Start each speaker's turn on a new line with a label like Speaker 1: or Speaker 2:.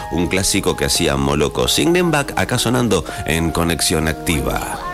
Speaker 1: un clásico que hacía Moloko. Signing Back, acá sonando en Conexión Activa.